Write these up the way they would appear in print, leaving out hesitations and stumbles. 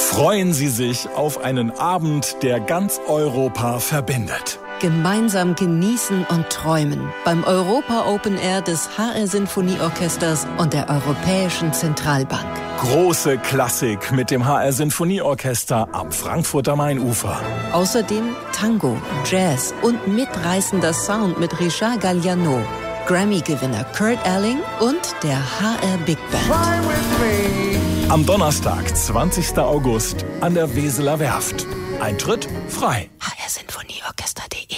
Freuen Sie sich auf einen Abend, der ganz Europa verbindet. Gemeinsam genießen und träumen beim Europa Open Air des HR Sinfonieorchesters und der Europäischen Zentralbank. Große Klassik mit dem HR Sinfonieorchester am Frankfurter Mainufer. Außerdem Tango, Jazz und mitreißender Sound mit Richard Galliano, Grammy-Gewinner Kurt Elling und der HR Big Band. Am Donnerstag, 20. August, an der Weseler Werft. Eintritt frei. hrsinfonieorchester.de.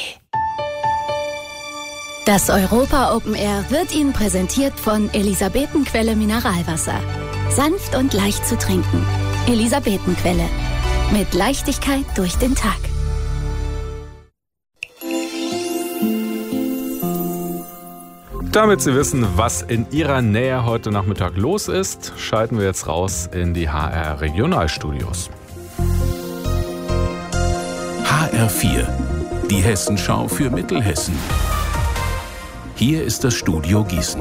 Das Europa Open Air wird Ihnen präsentiert von Elisabetenquelle Mineralwasser. Sanft und leicht zu trinken. Elisabetenquelle. Mit Leichtigkeit durch den Tag. Damit Sie wissen, was in Ihrer Nähe heute Nachmittag los ist, schalten wir jetzt raus in die HR Regionalstudios. HR4, die Hessenschau für Mittelhessen. Hier ist das Studio Gießen.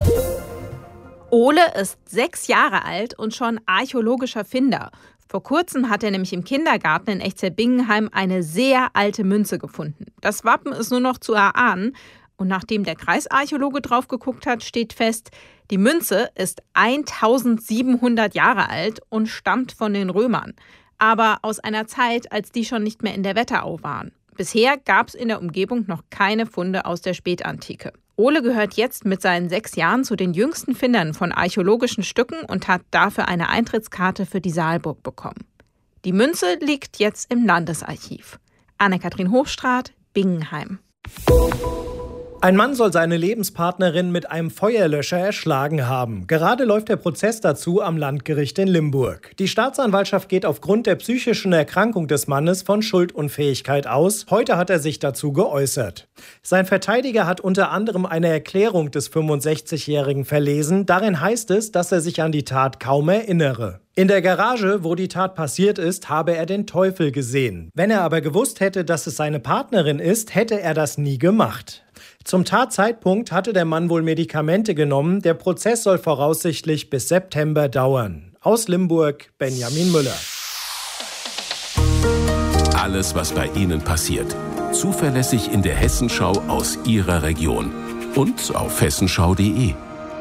Ole ist 6 Jahre alt und schon archäologischer Finder. Vor kurzem hat er nämlich im Kindergarten in Echzell-Bingenheim eine sehr alte Münze gefunden. Das Wappen ist nur noch zu erahnen. Und nachdem der Kreisarchäologe drauf geguckt hat, steht fest, die Münze ist 1700 Jahre alt und stammt von den Römern. Aber aus einer Zeit, als die schon nicht mehr in der Wetterau waren. Bisher gab es in der Umgebung noch keine Funde aus der Spätantike. Ole gehört jetzt mit seinen 6 Jahren zu den jüngsten Findern von archäologischen Stücken und hat dafür eine Eintrittskarte für die Saalburg bekommen. Die Münze liegt jetzt im Landesarchiv. Anne-Kathrin Hochstraat, Bingenheim. Ein Mann soll seine Lebenspartnerin mit einem Feuerlöscher erschlagen haben. Gerade läuft der Prozess dazu am Landgericht in Limburg. Die Staatsanwaltschaft geht aufgrund der psychischen Erkrankung des Mannes von Schuldunfähigkeit aus. Heute hat er sich dazu geäußert. Sein Verteidiger hat unter anderem eine Erklärung des 65-Jährigen verlesen. Darin heißt es, dass er sich an die Tat kaum erinnere. In der Garage, wo die Tat passiert ist, habe er den Teufel gesehen. Wenn er aber gewusst hätte, dass es seine Partnerin ist, hätte er das nie gemacht. Zum Tatzeitpunkt hatte der Mann wohl Medikamente genommen. Der Prozess soll voraussichtlich bis September dauern. Aus Limburg, Benjamin Müller. Alles, was bei Ihnen passiert. Zuverlässig in der Hessenschau aus Ihrer Region. Und auf hessenschau.de.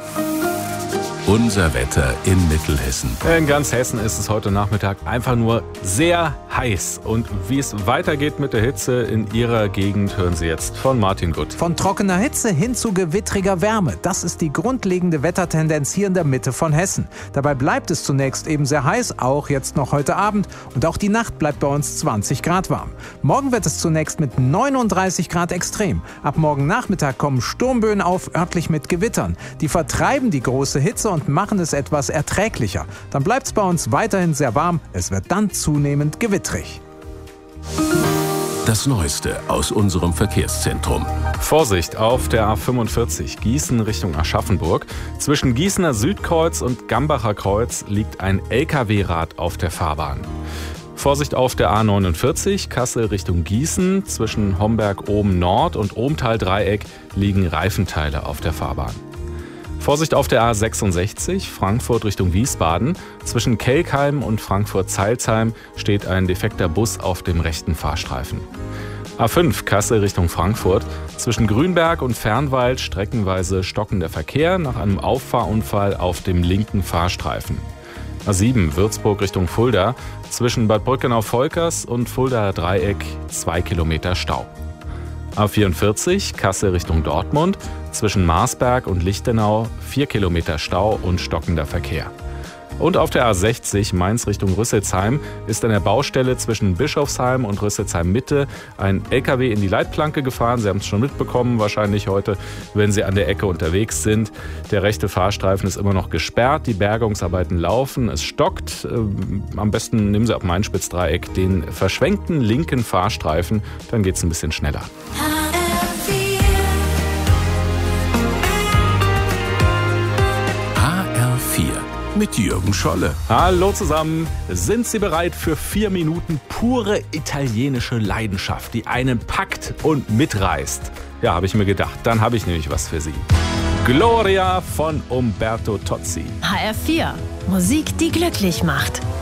Unser Wetter in Mittelhessen. In ganz Hessen ist es heute Nachmittag einfach nur sehr heiß. Und wie es weitergeht mit der Hitze in Ihrer Gegend, hören Sie jetzt von Martin Gutt. Von trockener Hitze hin zu gewittriger Wärme. Das ist die grundlegende Wettertendenz hier in der Mitte von Hessen. Dabei bleibt es zunächst eben sehr heiß, auch jetzt noch heute Abend. Und auch die Nacht bleibt bei uns 20 Grad warm. Morgen wird es zunächst mit 39 Grad extrem. Ab morgen Nachmittag kommen Sturmböen auf, örtlich mit Gewittern. Die vertreiben die große Hitze und machen es etwas erträglicher. Dann bleibt es bei uns weiterhin sehr warm. Es wird dann zunehmend gewittrig. Das Neueste aus unserem Verkehrszentrum. Vorsicht auf der A45 Gießen Richtung Aschaffenburg. Zwischen Gießener Südkreuz und Gambacher Kreuz liegt ein LKW-Rad auf der Fahrbahn. Vorsicht auf der A49 Kassel Richtung Gießen. Zwischen Homberg-Oben-Nord und Ohmtal-Dreieck liegen Reifenteile auf der Fahrbahn. Vorsicht auf der A66 Frankfurt Richtung Wiesbaden. Zwischen Kelkheim und Frankfurt-Zeilsheim steht ein defekter Bus auf dem rechten Fahrstreifen. A5 Kassel Richtung Frankfurt. Zwischen Grünberg und Fernwald streckenweise stockender Verkehr nach einem Auffahrunfall auf dem linken Fahrstreifen. A7 Würzburg Richtung Fulda. Zwischen Bad Brückenau-Volkers und Fuldaer Dreieck 2 Kilometer Stau. A44 Kassel Richtung Dortmund. Zwischen Marsberg und Lichtenau 4 Kilometer Stau und stockender Verkehr. Und auf der A60 Mainz Richtung Rüsselsheim ist an der Baustelle zwischen Bischofsheim und Rüsselsheim Mitte ein LKW in die Leitplanke gefahren. Sie haben es schon mitbekommen, wahrscheinlich heute, wenn Sie an der Ecke unterwegs sind. Der rechte Fahrstreifen ist immer noch gesperrt, die Bergungsarbeiten laufen, es stockt. Am besten nehmen Sie ab Main-Spitz-Dreieck den verschwenkten linken Fahrstreifen, dann geht es ein bisschen schneller. Mit Jürgen Scholle. Hallo zusammen. Sind Sie bereit für 4 Minuten pure italienische Leidenschaft, die einen packt und mitreißt? Ja, habe ich mir gedacht. Dann habe ich nämlich was für Sie. Gloria von Umberto Tozzi. HR4. Musik, die glücklich macht.